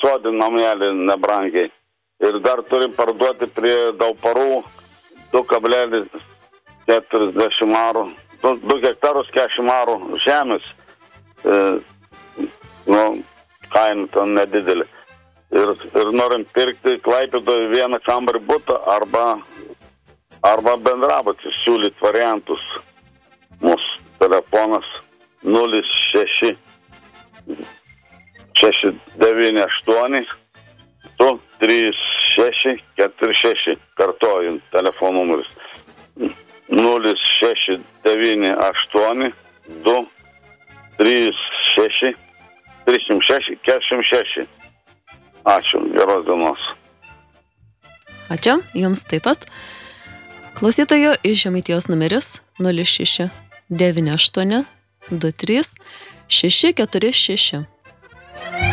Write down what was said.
sodį namelį nebrangiai. Ir dar turim parduoti prie Dauparų 2,40 arų, 2 hektarus 40 arų žemės. Kaina ten nedidelė. Ir norim pirkti Klaipėdoje vieną kambarį butą arba bendrabutį, siūlyt variantus. Mūsų telefonas 06 698 236 46. Kartoju telefonų numeris. 0698 236 46. Ačiū, geros dienos. Ačiū, jums taip pat. Klausytojo iš Žemaitijos numeris 06 98 23 646.